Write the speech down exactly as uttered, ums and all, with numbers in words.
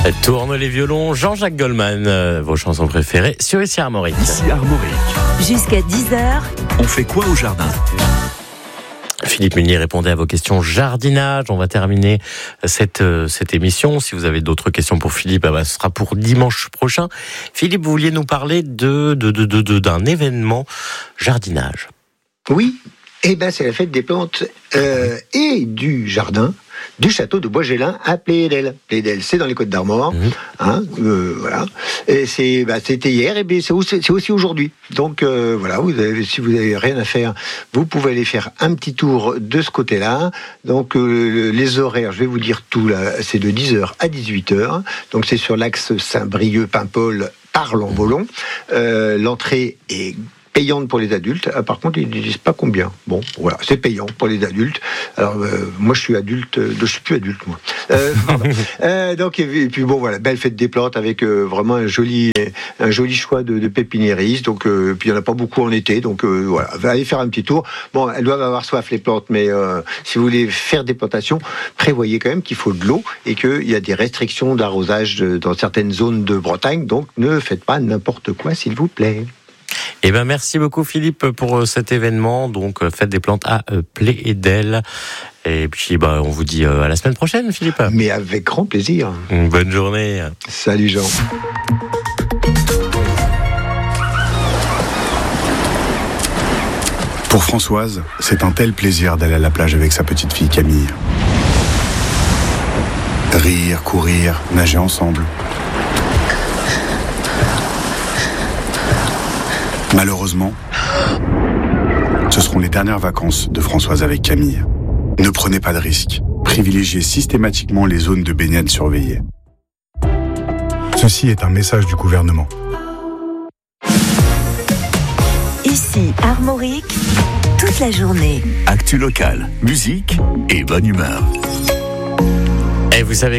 Tourne les violons, Jean-Jacques Goldman, euh, vos chansons préférées sur Ici Armorique. Ici Armorique. Jusqu'à dix heures. On fait quoi au jardin ? Philippe Munier répondait à vos questions jardinage. On va terminer cette, euh, cette émission. Si vous avez d'autres questions pour Philippe, eh ben, ce sera pour dimanche prochain. Philippe, vous vouliez nous parler de, de, de, de, de, d'un événement jardinage. Oui, eh ben, c'est la fête des plantes euh, et du jardin du château de Boisgélin à Plédel. Plédel, c'est dans les Côtes d'Armor, mmh. hein, euh, voilà. Et c'est, bah, c'était hier, et bien c'est aussi, c'est aussi aujourd'hui. Donc euh, voilà, vous avez, si vous n'avez rien à faire, vous pouvez aller faire un petit tour de ce côté-là. Donc euh, les horaires, je vais vous dire tout là, c'est de dix heures à dix-huit heures. Donc c'est sur l'axe Saint-Brieuc-Paimpol par l'Envolon. Euh, l'entrée est payante pour les adultes. Ah, par contre, ils ne disent pas combien. Bon, voilà, c'est payant pour les adultes. Alors, euh, moi, je suis adulte. Euh, je suis plus adulte, moi. Euh, euh, donc, et puis bon, voilà, belle fête des plantes avec euh, vraiment un joli, un joli choix de, de pépiniéristes. Donc, euh, puis il y en a pas beaucoup en été. Donc, euh, voilà, allez faire un petit tour. Bon, elles doivent avoir soif les plantes, mais euh, si vous voulez faire des plantations, prévoyez quand même qu'il faut de l'eau et qu'il y a des restrictions d'arrosage dans certaines zones de Bretagne. Donc, ne faites pas n'importe quoi, s'il vous plaît. Eh ben, merci beaucoup Philippe pour cet événement. Donc, fête des plantes à Plédel. Et puis, bah, on vous dit à la semaine prochaine, Philippe. Mais avec grand plaisir. Bonne journée. Salut Jean. Pour Françoise, c'est un tel plaisir d'aller à la plage avec sa petite fille Camille. Rire, courir, nager ensemble. Malheureusement, ce seront les dernières vacances de Françoise avec Camille. Ne prenez pas de risques. Privilégiez systématiquement les zones de baignade surveillées. Ceci est un message du gouvernement. Ici Armorique, toute la journée. Actu locale, musique et bonne humeur. Et vous savez quoi ?